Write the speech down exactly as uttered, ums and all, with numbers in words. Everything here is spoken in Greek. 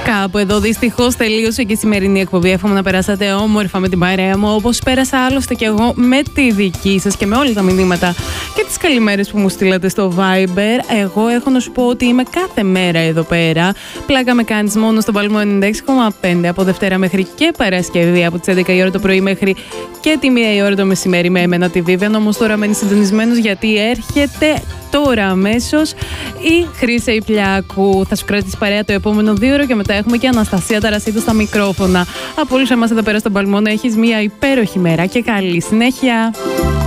Κάπου εδώ δυστυχώς τελείωσε και η σημερινή εκπομπή. Εύχομαι να περάσατε όμορφα με την παρέα μου, όπως πέρασα άλλωστε και εγώ με τη δική σας και με όλα τα μηνύματα και τις καλημέρες που μου στείλατε στο Viber. Εγώ έχω να σου πω ότι είμαι κάθε μέρα εδώ πέρα. Πλάκα με κάνεις μόνο στον Παλμό ενενήντα έξι κόμμα πέντε από Δευτέρα μέχρι και Παρασκευή, από τις έντεκα η ώρα το πρωί μέχρι και τη μία η ώρα το μεσημέρι με εμένα τη Vivian. Όμως τώρα μένει συντονισμένος γιατί έρχεται τώρα αμέσως η Χρύσα Ιππλιάκου. Θα σου κρατήσει παρέα το επόμενο δύο ώρο και μετά έχουμε και Αναστασία Ταρασίδου στα μικρόφωνα. Από όλους εμάς εδώ πέρα στον Παλμό να έχεις μια υπέροχη μέρα και καλή συνέχεια.